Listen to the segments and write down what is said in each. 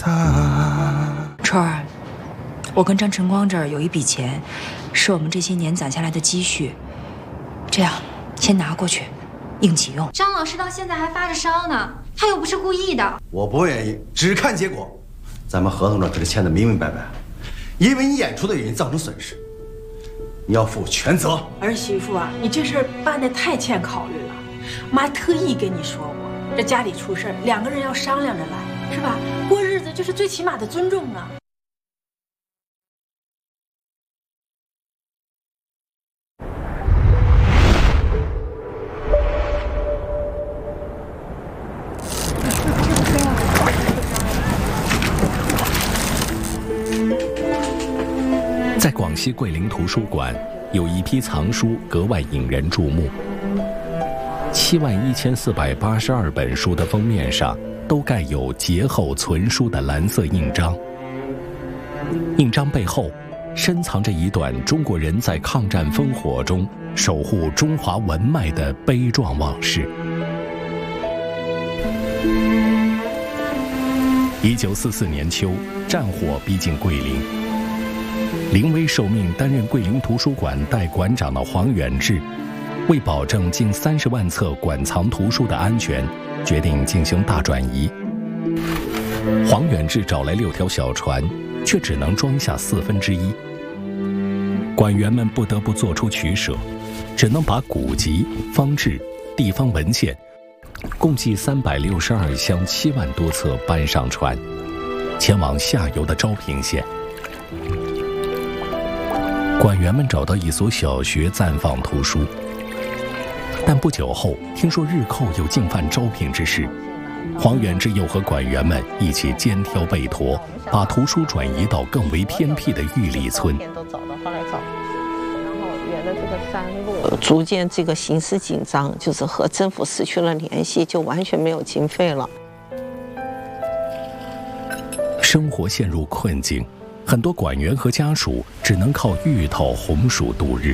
春儿，我跟张晨光这儿有一笔钱，是我们这些年攒下来的积蓄，这样先拿过去，应急用。 张老师到现在还发着烧呢，他又不是故意的。 我不愿意，只看结果。咱们合同上可是签的明明白白，因为你演出的原因造成损失，你要负全责。 儿媳妇啊，你这事儿办得太欠考虑了。妈特意跟你说过，这家里出事儿，两个人要商量着来，是吧？过日子就是最起码的尊重啊。 在广西桂林图书馆，有一批藏书格外引人注目。71482本书的封面上都盖有节后存书的蓝色印章，印章背后深藏着一段中国人在抗战烽火中守护中华文脉的悲壮往事。1944年秋，战火逼近桂林，临危受命担任桂林图书馆代馆长的黄远志，为保证近30万册馆藏图书的安全，决定进行大转移。黄远志找来6条小船，却只能装下1/4。馆员们不得不做出取舍，只能把古籍、方志、地方文献共计362箱7万多册搬上船，前往下游的昭平县。馆员们找到一所小学暂放图书，但不久后听说日寇有进犯昭平之事，黄远志又和馆员们一起肩挑背驮，把图书转移到更为偏僻的玉里村。 逐渐这个形势紧张，就是和政府失去了联系，就完全没有经费了。 生活陷入困境，很多馆员和家属只能靠芋头、红薯度日。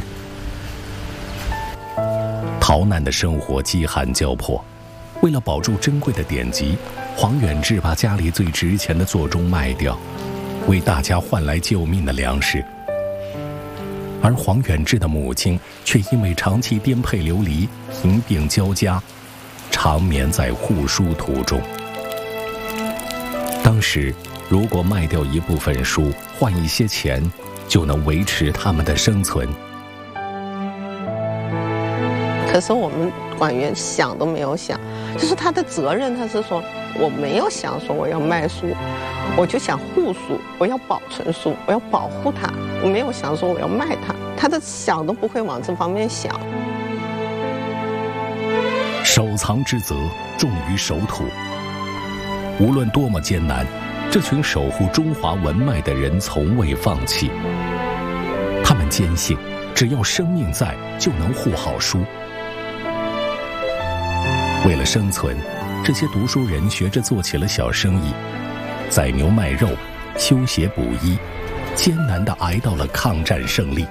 逃难的生活饥寒交迫，为了保住珍贵的典籍，黄远志把家里最值钱的座钟卖掉，为大家换来救命的粮食。而黄远志的母亲却因为长期颠沛流离、贫病交加，长眠在护书途中。当时如果卖掉一部分书换一些钱，就能维持他们的生存。 可是我们馆员想都没有想，就是他的责任，他是说我没有想说我要卖书，我就想护书，我要保存书，我要保护它，我没有想说我要卖它，他的想都不会往这方面想。 守藏之责重于守土，无论多么艰难，这群守护中华文脉的人从未放弃。他们坚信，只要生命在，就能护好书。为了生存，这些读书人学着做起了小生意，宰牛卖肉，修鞋补衣，艰难地挨到了抗战胜利。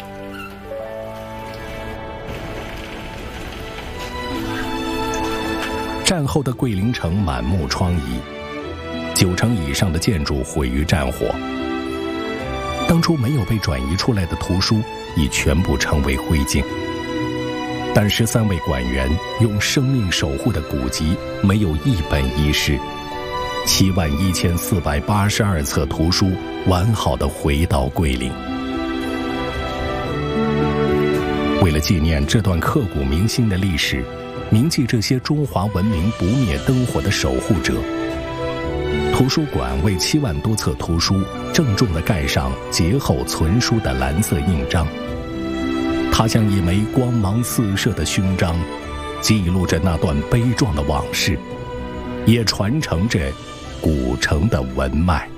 战后的桂林城满目疮痍，9成以上的建筑毁于战火。当初没有被转移出来的图书已全部成为灰烬，但13位馆员用生命守护的古籍没有一本遗失，71482册图书完好地回到桂林。为了纪念这段刻骨铭心的历史，铭记这些中华文明不灭灯火的守护者，图书馆为7万多册图书郑重地盖上节后存书的蓝色印章。它像一枚光芒四射的勋章，记录着那段悲壮的往事，也传承着古城的文脉。